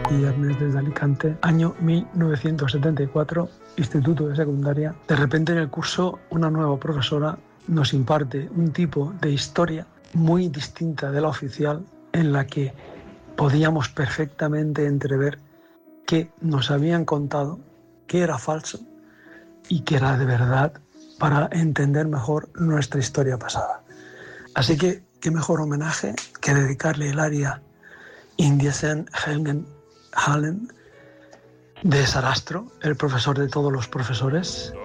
y Ernest desde Alicante, año 1974, instituto de secundaria. De repente en el curso una nueva profesora nos imparte un tipo de historia muy distinta de la oficial, en la que podíamos perfectamente entrever qué nos habían contado, qué era falso y qué era de verdad, para entender mejor nuestra historia pasada. Así que qué mejor homenaje que dedicarle el aria Indiesen Helgen Hallen de Sarastro, el profesor de todos los profesores,